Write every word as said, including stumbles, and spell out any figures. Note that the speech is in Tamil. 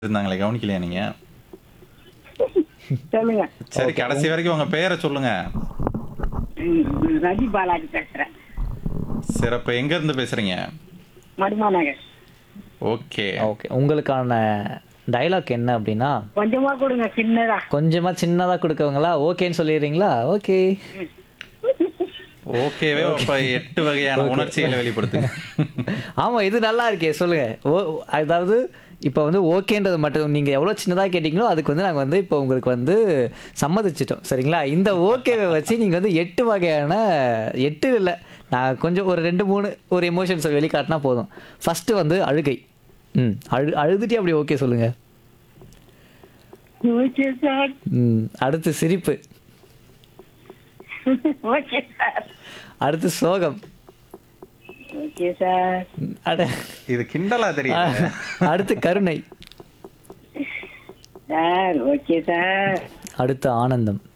இருந்தாங்களே கவனிக்கலையா நீங்க? சொல்லுங்க. சரி ஓகே. கடைசி உங் வரைக்கும் உங்க பேர சொல்லுங்க. ம், ரவி பாலாஜி பேசுறேன். சிறப்பு. எங்க இருந்து பேசுறீங்க? மடுமா நகர். ஓகே. ஓகே. உங்களுக்கான டயலாக் என்ன அப்டின்னா, கொஞ்சமா கொடுங்க சின்னதா. கொஞ்சமா சின்னதா குடுக்கவங்களா? ஓகேன்னு சொல்லிர்றீங்களா? ஓகே. ஓகேவே அப்ப எட்டு வகையான ஓகே. உணர்ச்சிகளை வெளிப்படுத்துங்க. ஆமா, இது நல்லா இருக்கே. சொல்லுங்க. ஓ அதாவது இப்ப வந்து ஓகேன்றது மட்டும் நீங்க எவ்வளோ சின்னதா கேட்டீங்களோ, அதுக்கு வந்து நாங்க வந்து இப்போ உங்களுக்கு வந்து சம்மதிச்சுட்டோம். சரிங்களா? இந்த ஓகேவ வச்சு நீங்க வந்து எட்டு வகையான எட்டு இல்ல. நான் கொஞ்சம் ஒரு ரெண்டு, மூணு ஒரு எமோஷன்ஸ வெளிக்காட்டுனா போதும். ஃபர்ஸ்ட்டு வந்து அழுகை. ம். அழு அழுதுட்டே அப்படி ஓகே சொல்லுங்க. Okay sir. ம். அடுத்து சிரிப்பு. Okay sir. அடுத்து சோகம். Okay sir. ம். அட இது கிண்டலா தெரியுது. அடுத்து கருணை. Sir okay sir. அடுத்து ஆனந்தம்.